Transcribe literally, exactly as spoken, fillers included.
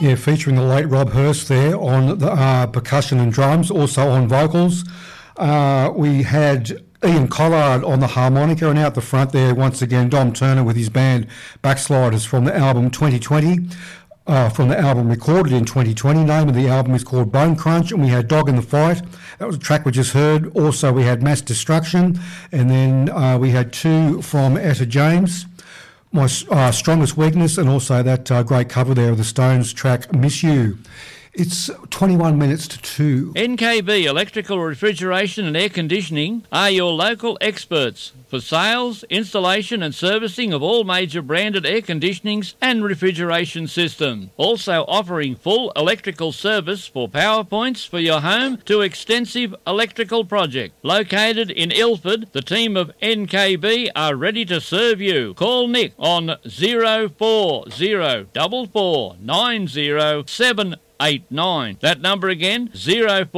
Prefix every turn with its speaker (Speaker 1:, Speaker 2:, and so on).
Speaker 1: Yeah, featuring the late Rob Hurst there on the uh, percussion and drums, also on vocals. Uh, we had Ian Collard on the harmonica, and out the front there, once again, Dom Turner with his band Backsliders from the album twenty twenty, uh, from the album recorded in twenty twenty. Name of the album is called Bone Crunch, and we had Dog in the Fight. That was a track we just heard. Also, we had Mass Destruction, and then uh, we had two from Etta James, My uh, Strongest Weakness, and also that uh, great cover there of the Stones track Miss You. It's twenty-one minutes to two.
Speaker 2: N K B Electrical Refrigeration and Air Conditioning are your local experts for sales, installation and servicing of all major branded air conditionings and refrigeration systems. Also offering full electrical service for power points for your home to extensive electrical project. Located in Ilford, the team of N K B are ready to serve you. Call Nick on zero four zero four four nine zero seven eight nine. That number again, zero four